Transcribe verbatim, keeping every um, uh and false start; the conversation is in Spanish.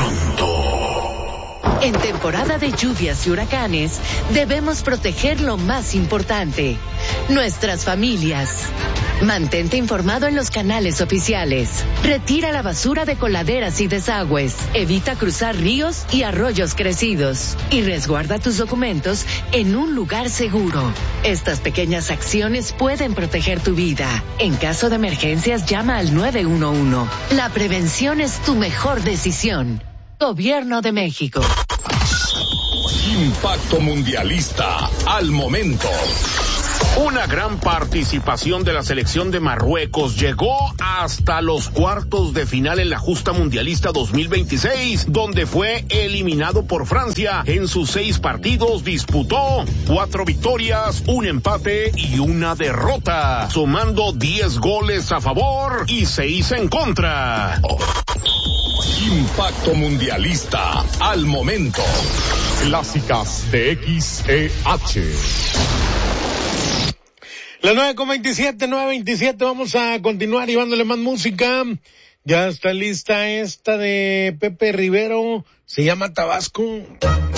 Santo. En temporada de lluvias y huracanes, debemos proteger lo más importante, nuestras familias. Mantente informado en los canales oficiales. Retira la basura de coladeras y desagües. Evita cruzar ríos y arroyos crecidos. Y resguarda tus documentos en un lugar seguro. Estas pequeñas acciones pueden proteger tu vida. En caso de emergencias, llama al nueve uno uno. La prevención es tu mejor decisión. Gobierno de México. Impacto Mundialista al momento. Una gran participación de la selección de Marruecos llegó hasta los cuartos de final en la justa mundialista dos mil veintiséis, donde fue eliminado por Francia. En sus seis partidos disputó cuatro victorias, un empate y una derrota, sumando diez goles a favor y seis en contra. Impacto Mundialista al momento. Clásicas de X E H. La nueve con veintisiete, nueve veintisiete, vamos a continuar llevándole más música. Ya está lista esta de Pepe Rivero, se llama Tabasco.